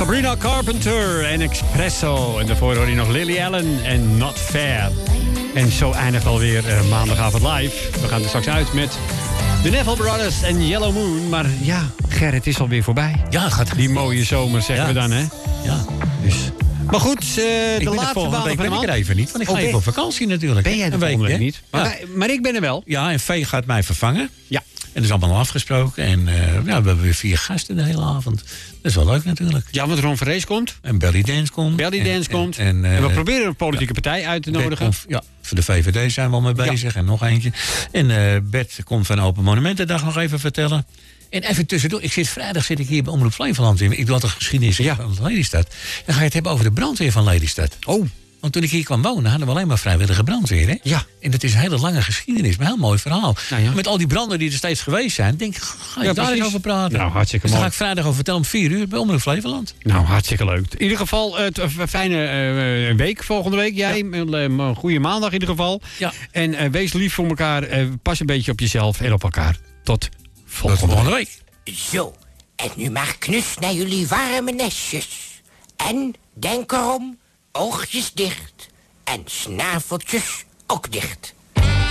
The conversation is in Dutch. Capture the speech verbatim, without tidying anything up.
Sabrina Carpenter en Espresso. En daarvoor hoor je nog Lily Allen en Not Fair. En zo eindigt alweer uh, maandagavond live. We gaan er straks uit met de Neville Brothers en Yellow Moon. Maar ja, Ger, het is alweer voorbij. Ja, het gaat die mooie zomer, zeggen ja. we dan, hè? Ja. Dus. Maar goed, uh, de ik laatste volgende week ben ik er even niet, want ik ga oh, even op vakantie natuurlijk. Ben jij de een volgende week week niet? Ja. Maar, maar ik ben er wel. Ja, en Vee gaat mij vervangen. Ja. En dat is allemaal afgesproken. En uh, ja, we hebben weer vier gasten de hele avond. Dat is wel leuk natuurlijk. Ja, want Ron Verrees komt. En Belly Dance komt. Belly en, Dance en, komt. En, uh, en we proberen een politieke ja. partij uit te nodigen. Komt, ja, voor de V V D zijn we al mee bezig. Ja. En nog eentje. En uh, Bert komt van Open Monumentendag nog even vertellen. En even tussendoor, ik zit, vrijdag zit ik hier bij Omroep Flevoland in. Ik doe altijd geschiedenis ja. van Lelystad. Dan ga je het hebben over de brandweer van Lelystad. Oh. Want toen ik hier kwam wonen, hadden we alleen maar vrijwillige brandweer. Hè? Ja. En dat is een hele lange geschiedenis, maar een heel mooi verhaal. Nou ja. Met al die branden die er steeds geweest zijn, denk ik, ga ik ja, daar eens over praten. Nou, hartstikke dus mooi. daar ga ik vrijdag over vertellen om vier uur bij Omroep Flevoland. Nou, hartstikke leuk. In ieder geval, uh, een fijne uh, week volgende week. Jij, ja. een uh, goede maandag in ieder geval. Ja. En uh, wees lief voor elkaar. Uh, pas een beetje op jezelf en op elkaar. Tot volgende, Tot volgende week. week. Zo, en nu maar knus naar jullie warme nestjes. En denk erom, oogjes dicht. En snaveltjes ook dicht.